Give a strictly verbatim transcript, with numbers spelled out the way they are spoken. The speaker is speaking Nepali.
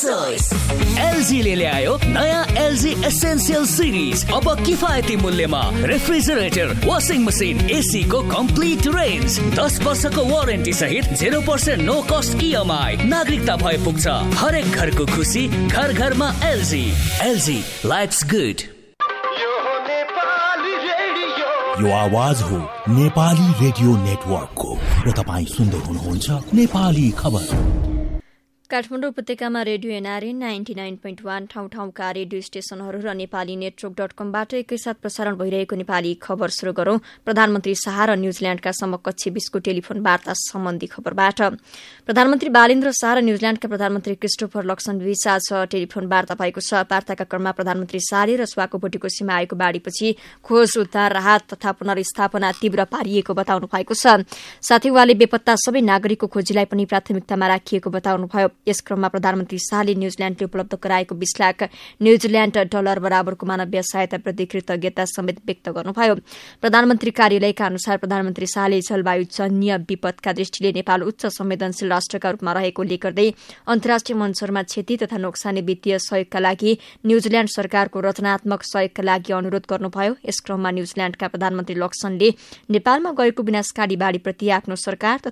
एलजीले ल्यायो नयाँ एलजी एसेन्शियल सिरिज। अब किफायती मूल्यमा रेफ्रिजरेटर, वाशिङ मसिन, एसी को कम्प्लिट रेन्ज, दस वर्षको वारेन्टी सहित zero percent no cost EMI. नागरिकता भए पुग्छ। हरेक घरको खुसी, घर घरमा एलजी। LG lives good. यो आवाज हो नेपाली रेडियो नेटवर्कको र तपाईँ सुन्दै हुनुहुन्छ नेपाली खबर। काठमाडौँ उपत्यकामा radio NRA ninety nine point one ठाउँ ठाउँका रेडियो स्टेशनहरू र नेपाली नेटवर्क डट कमबाट एकैसाथ प्रसारण भइरहेको नेपाली खबर शुरू गरौं। प्रधानमन्त्री शाह र न्यूजील्याण्डका समकक्षी बीचको टेलिफोन वार्ता सम्बन्धी खबरबाट। प्रधानमन्त्री बालेन्द्र शाह र न्यूजील्याण्डका प्रधानमन्त्री क्रिस्टोफर लक्सन बीच आज टेलिफोन वार्ता भएको छ। वार्ताका क्रममा प्रधानमन्त्री शाहले रसुवाको बोटीको सीमा आएको बाढ़ीपछि खोज, उद्धार, राहत तथा पुनर्स्थापना तीव्र पारिएको बताउनु भएको छ। साथै उहाँले बेपत्ता सबै नागरिकको खोजीलाई पनि प्राथमिकतामा राखिएको बताउनुभयो। यस क्रममा प्रधानमन्त्री शाहले न्यूजील्याण्डले उपलब्ध गराएको बीस लाख न्यूजील्याण्ड डलर बराबरको मानवीय सहायता प्रति कृतज्ञता समेत व्यक्त गर्नुभयो। प्रधानमन्त्री कार्यालयका अनुसार प्रधानमन्त्री शाहले जलवायु जन्य विपदका दृष्टिले नेपाल उच्च संवेदनशील राष्ट्रका रूपमा रहेको उल्लेख गर्दै अन्तर्राष्ट्रिय मञ्चहरूमा क्षति तथा नोक्सानी वित्तीय सहयोगका लागि न्यूजील्याण्ड सरकारको रचनात्मक सहयोगका लागि अनुरोध गर्नुभयो। यस क्रममा न्यूजील्याण्डका प्रधानमन्त्री लक्सनले नेपालमा गएको विनाशकारी बाढ़ीप्रति आफ्नो सरकार